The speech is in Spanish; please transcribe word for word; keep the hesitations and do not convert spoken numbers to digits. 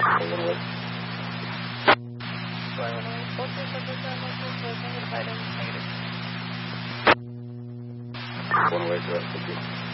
One way. Bueno, entonces empezamos con el Biden negative. One way, correct. Thank you.